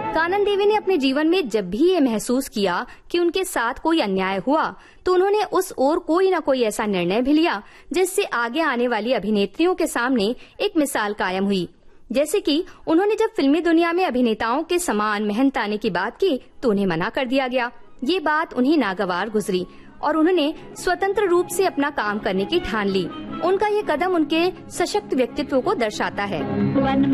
कानन देवी ने अपने जीवन में जब भी ये महसूस किया कि उनके साथ कोई अन्याय हुआ, तो उन्होंने उस ओर कोई न कोई ऐसा निर्णय भी लिया जिससे आगे आने वाली अभिनेत्रियों के सामने एक मिसाल कायम हुई। जैसे कि उन्होंने जब फिल्मी दुनिया में अभिनेताओं के समान मेहनत आने की बात की तो उन्हें मना कर दिया गया। ये बात उन्हें नागवार गुजरी और उन्होंने स्वतंत्र रूप से अपना काम करने की ठान ली। उनका ये कदम उनके सशक्त व्यक्तित्व को दर्शाता है।